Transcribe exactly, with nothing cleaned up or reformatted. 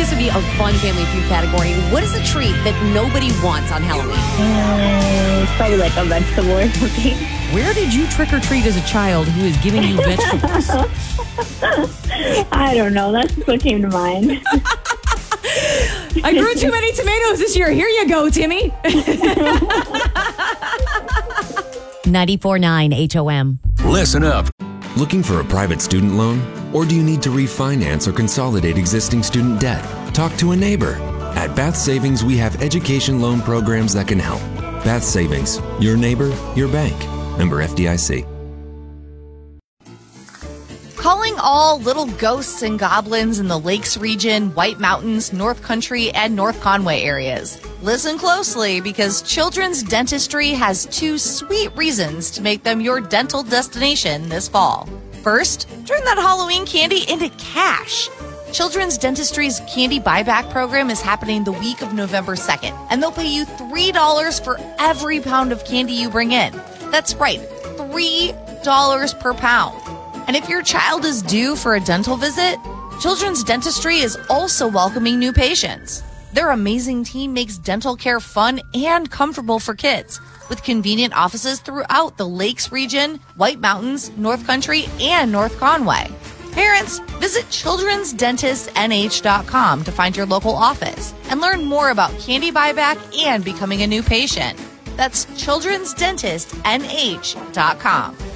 this would be a fun family feud category. What is a treat that nobody wants on Halloween? Mm, probably like a vegetable or something. Where did you trick or treat as a child who is giving you vegetables? I don't know. That's just what came to mind. I grew too many tomatoes this year. Here you go, Timmy. ninety-four point nine H O M. Listen up. Looking for a private student loan? Or do you need to refinance or consolidate existing student debt? Talk to a neighbor. At Bath Savings, we have education loan programs that can help. Bath Savings, your neighbor, your bank. Member F D I C. Calling all little ghosts and goblins in the Lakes region, White Mountains, North Country, and North Conway areas. Listen closely because Children's Dentistry has two sweet reasons to make them your dental destination this fall. First, turn that Halloween candy into cash. Children's Dentistry's candy buyback program is happening the week of November second, and they'll pay you three dollars for every pound of candy you bring in. That's right, three dollars per pound. And if your child is due for a dental visit, Children's Dentistry is also welcoming new patients. Their amazing team makes dental care fun and comfortable for kids, with convenient offices throughout the Lakes region, White Mountains, North Country, and North Conway. Parents, visit children's dentist n h dot com to find your local office and learn more about candy buyback and becoming a new patient. That's children's dentist n h dot com.